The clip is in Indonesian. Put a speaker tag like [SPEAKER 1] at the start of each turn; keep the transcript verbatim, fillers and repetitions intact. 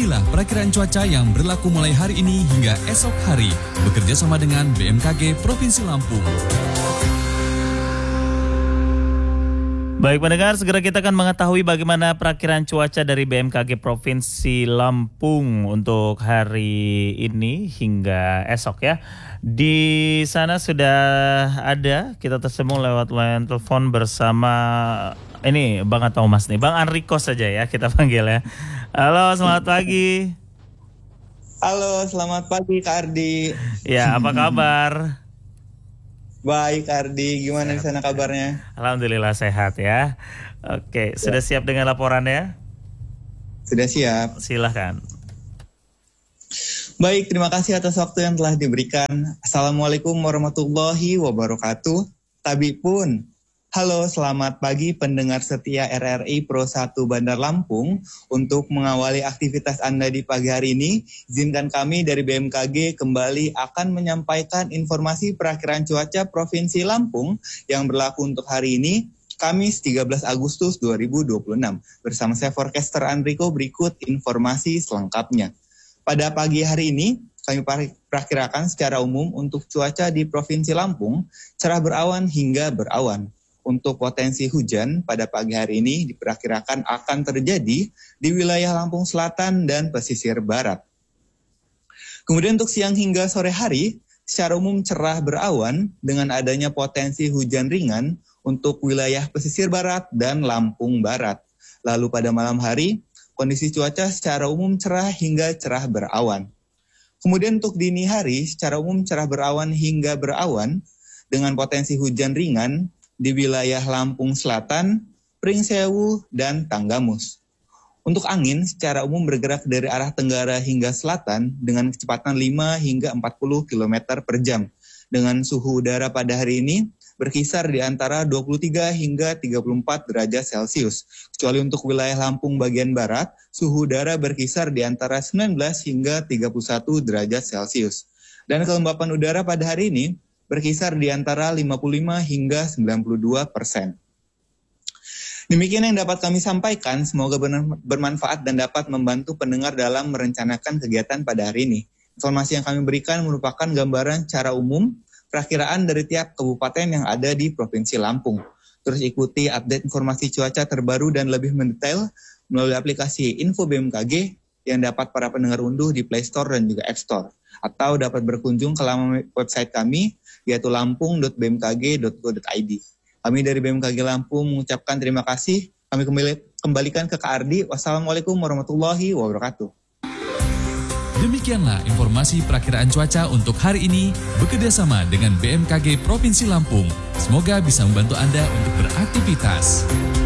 [SPEAKER 1] Inilah perakiraan cuaca yang berlaku mulai hari ini hingga esok hari, bekerja sama dengan B M K G Provinsi Lampung.
[SPEAKER 2] Baik pendengar, segera kita akan mengetahui bagaimana perakiraan cuaca dari B M K G Provinsi Lampung untuk hari ini hingga esok ya. Di sana sudah ada, kita tersambung lewat line telepon bersama ini Bang Thomas nih, Bang Enrico saja ya kita panggil ya. Halo, selamat pagi.
[SPEAKER 3] Halo, selamat pagi Kak Ardi.
[SPEAKER 2] Ya, apa kabar?
[SPEAKER 3] Baik Ardi, gimana di sana kabarnya?
[SPEAKER 2] Alhamdulillah sehat ya. Oke, sudah siap dengan laporannya?
[SPEAKER 3] Sudah siap.
[SPEAKER 2] Silahkan.
[SPEAKER 3] Baik, terima kasih atas waktu yang telah diberikan. Assalamualaikum warahmatullahi wabarakatuh. Tabi pun. Halo, selamat pagi pendengar setia R R I Pro satu Bandar Lampung. Untuk mengawali aktivitas Anda di pagi hari ini, izinkan kami dari B M K G kembali akan menyampaikan informasi perakiraan cuaca Provinsi Lampung yang berlaku untuk hari ini, Kamis tiga belas Agustus dua ribu dua puluh enam. Bersama saya forecaster Enrico, berikut informasi selengkapnya. Pada pagi hari ini, kami perakirakan secara umum untuk cuaca di Provinsi Lampung, cerah berawan hingga berawan. Untuk potensi hujan pada pagi hari ini diperkirakan akan terjadi di wilayah Lampung Selatan dan pesisir barat. Kemudian untuk siang hingga sore hari, secara umum cerah berawan dengan adanya potensi hujan ringan untuk wilayah pesisir barat dan Lampung Barat. Lalu pada malam hari, kondisi cuaca secara umum cerah hingga cerah berawan. Kemudian untuk dini hari, secara umum cerah berawan hingga berawan dengan potensi hujan ringan di wilayah Lampung Selatan, Pringsewu, dan Tanggamus. Untuk angin secara umum bergerak dari arah tenggara hingga selatan dengan kecepatan lima hingga empat puluh kilometer per jam. Dengan suhu udara pada hari ini berkisar di antara dua puluh tiga hingga tiga puluh empat derajat Celcius. Kecuali untuk wilayah Lampung bagian barat, suhu udara berkisar di antara sembilan belas hingga tiga puluh satu derajat Celcius. Dan kelembapan udara pada hari ini berkisar di antara lima puluh lima hingga sembilan puluh dua persen. Demikian yang dapat kami sampaikan, semoga bermanfaat dan dapat membantu pendengar dalam merencanakan kegiatan pada hari ini. Informasi yang kami berikan merupakan gambaran secara umum perakiraan dari tiap kabupaten yang ada di Provinsi Lampung. Terus ikuti update informasi cuaca terbaru dan lebih mendetail melalui aplikasi Info B M K G yang dapat para pendengar unduh di Play Store dan juga App Store. Atau dapat berkunjung ke laman website kami, yaitu lampung dot b m k g dot go dot i d. Kami dari B M K G Lampung mengucapkan terima kasih. Kami kembali, kembalikan ke Kak Ardi. Wassalamualaikum warahmatullahi wabarakatuh.
[SPEAKER 1] Demikianlah informasi perakiraan cuaca untuk hari ini bekerjasama dengan B M K G Provinsi Lampung. Semoga bisa membantu Anda untuk beraktivitas.